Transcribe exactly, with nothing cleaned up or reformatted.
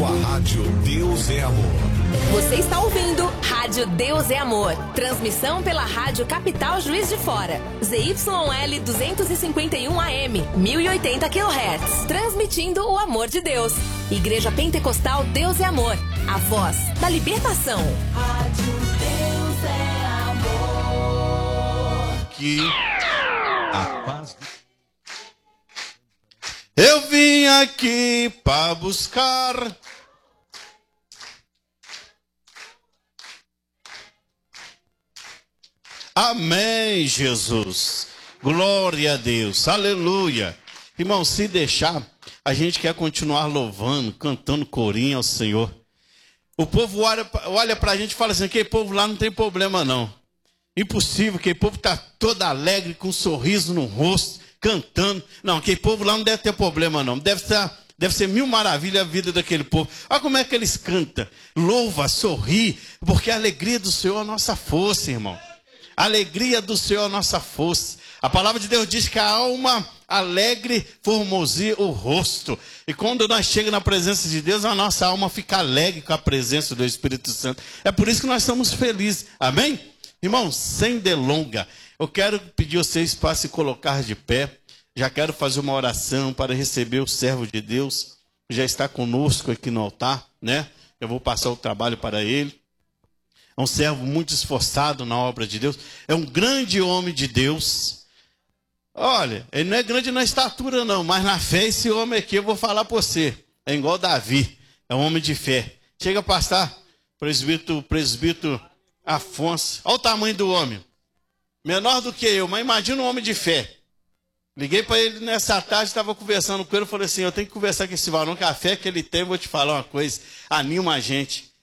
a Rádio Deus é Amor. Você está ouvindo Rádio Deus é Amor. Transmissão pela Rádio Capital Juiz de Fora. Z Y L duzentos e cinquenta e um A M, mil e oitenta quilohertz. Transmitindo o amor de Deus. Igreja Pentecostal Deus é Amor. A voz da libertação. Rádio Deus é Amor. Que a paz. Eu vim aqui para buscar. Amém, Jesus. Glória a Deus. Aleluia. Irmão, se deixar, a gente quer continuar louvando, cantando corinho ao Senhor. O povo olha, olha para a gente e fala assim, aquele povo lá não tem problema não. Impossível, aquele povo está todo alegre, com um sorriso no rosto, cantando. Não, aquele povo lá não deve ter problema não. Deve ser, deve ser mil maravilhas a vida daquele povo. Olha como é que eles cantam. Louva, sorri, porque a alegria do Senhor é a nossa força, irmão. A alegria do Senhor é a nossa força. A palavra de Deus diz que a alma alegre formoseia o rosto. E quando nós chegamos na presença de Deus, a nossa alma fica alegre com a presença do Espírito Santo. É por isso que nós estamos felizes. Amém? Irmãos, sem delonga, eu quero pedir a vocês para se colocar de pé. Já quero fazer uma oração para receber o servo de Deus. Já está conosco aqui no altar, né? Eu vou passar o trabalho para ele. É um servo muito esforçado na obra de Deus. É um grande homem de Deus. Olha, ele não é grande na estatura não, mas na fé esse homem aqui, eu vou falar para você. É igual Davi, é um homem de fé. Chega a passar, presbítero, presbítero Afonso. Olha o tamanho do homem. Menor do que eu, mas imagina um homem de fé. Liguei para ele nessa tarde, estava conversando com ele, falei assim, eu tenho que conversar com esse varão, que a fé que ele tem, eu vou te falar uma coisa, anima a gente.